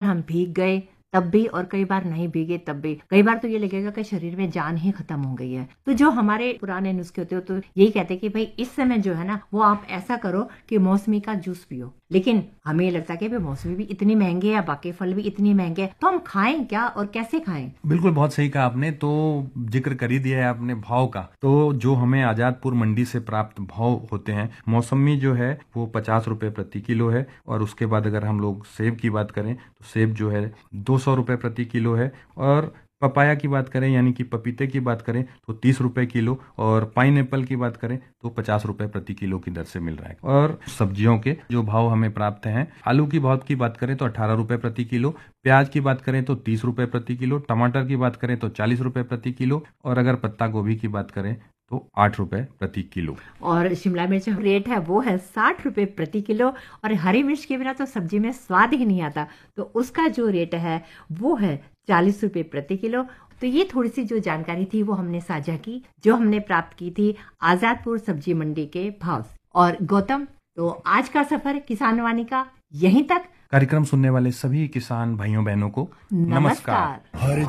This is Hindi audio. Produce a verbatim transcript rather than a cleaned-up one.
हम भीग गए तब भी और कई बार नहीं भीगे तब भी, कई बार तो ये लगेगा कि शरीर में जान ही खत्म हो गई है। तो जो हमारे पुराने नुस्खे होते हो तो यही कहते हैं कि भाई इस समय जो है ना वो आप ऐसा करो कि मौसमी का जूस पियो। लेकिन हमें ये लगता है कि भाई मौसमी भी इतनी महंगे है, बाकी फल भी इतनी महंगे हैं, तो हम खाएं क्या और कैसे खाएं? बिल्कुल, बहुत सही कहा आपने। तो जिक्र कर ही दिया है आपने भाव का। तो जो हमें आजादपुर मंडी से प्राप्त भाव होते हैं, मौसमी जो है वो पचास रुपए प्रति किलो है। और उसके बाद अगर हम लोग सेब की बात करें तो सेब जो है दो सौ रुपए प्रति किलो है। और पपाया की बात करें यानी कि पपीते की बात करें तो तीस रुपए किलो। और पाइन एप्पल की बात करें तो पचास रुपए प्रति किलो की दर से मिल रहा है। और सब्जियों के जो भाव हमें प्राप्त हैं, आलू की भाव की बात करें तो अठारह रुपए प्रति किलो, प्याज की बात करें तो तीस रुपए प्रति किलो, टमाटर की बात करें तो चालीस रुपए प्रति किलो, और अगर पत्ता गोभी की बात करें तो आठ रुपए प्रति किलो। और शिमला मिर्च रेट है वो है साठ रुपए प्रति किलो। और हरी मिर्च के बिना तो सब्जी में स्वाद ही नहीं आता, तो उसका जो रेट है वो है चालीस रुपए प्रति किलो। तो ये थोड़ी सी जो जानकारी थी वो हमने साझा की, जो हमने प्राप्त की थी आजादपुर सब्जी मंडी के भाव से। और गौतम, तो आज का सफर किसान वाणी का यहीं तक। कार्यक्रम सुनने वाले सभी किसान भाइयों बहनों को नमस्कार। नमस्कार।